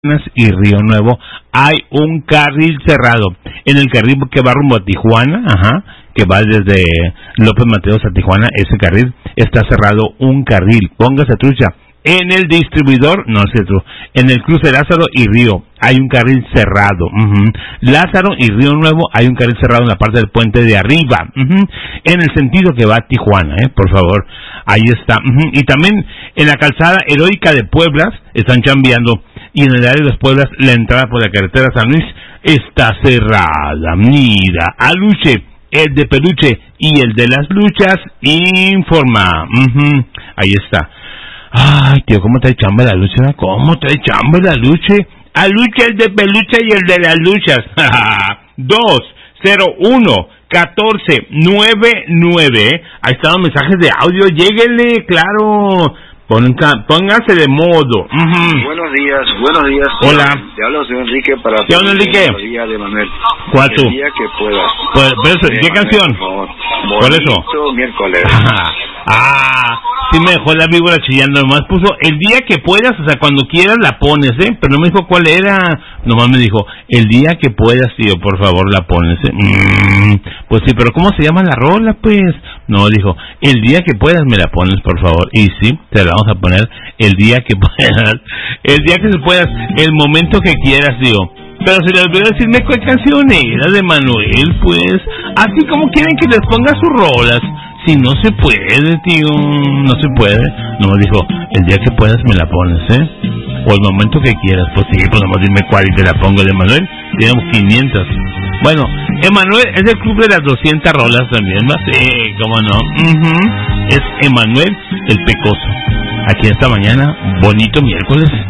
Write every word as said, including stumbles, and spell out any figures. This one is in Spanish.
y Río Nuevo hay un carril cerrado. En el carril que va rumbo a Tijuana, ajá, que va desde López Mateos a Tijuana, ese carril está cerrado, un carril, póngase trucha. En el distribuidor, no es cierto, en el cruce Lázaro y Río hay un carril cerrado. Uh-huh. Lázaro y Río Nuevo hay un carril cerrado en la parte del puente de arriba. Uh-huh. En el sentido que va a Tijuana, eh, por favor, ahí está. Uh-huh. Y también en la calzada heroica de Pueblas están chambeando. Y en el área de las Pueblas, la entrada por la carretera San Luis está cerrada. Mira, Aluche, el de peluche y el de las luchas, informa. Uh-huh. Ahí está. Ay, tío, ¿cómo trae chamba la lucha? ¿Cómo trae chamba la lucha? Aluche, el de peluche y el de las luchas. dos cero uno catorce noventa y nueve. Ahí están los mensajes de audio. Lléguenle, claro. Ponga, póngase de modo. Uh-huh. Buenos días, buenos días. Hola. Te hablo, señor Enrique, para... ¿Qué onda, Enrique? El día de Manuel. ¿Cuál tú? El día que puedas. Pues, pero eso, ¿qué Manuel, canción? Por, ¿Por eso? Miércoles. Ah, sí me dejó la víbora chillando. Nomás puso, el día que puedas, o sea, cuando quieras la pones, ¿eh? Pero no me dijo cuál era. Nomás me dijo, el día que puedas, tío, por favor, la pones, ¿eh? Mm, pues sí, pero ¿cómo se llama la rola, pues? No, dijo, el día que puedas me la pones, por favor. Y sí, te la vamos a poner el día que puedas. El día que se puedas, el momento que quieras, digo. Pero si les voy a decirme cuál canción era de Manuel, pues, así como quieren que les ponga sus rolas. Si no se puede, tío, no se puede. Nomás dijo, el día que puedas me la pones, ¿eh? O el momento que quieras. Pues sí, pues nomás dime cuál y te la pongo de Manuel. Tenemos quinientas. Bueno, Emanuel es el club de las doscientas rolas también, ¿no? Sí, cómo no. Uh-huh. Es Emanuel el Pecoso. Aquí esta mañana, bonito miércoles.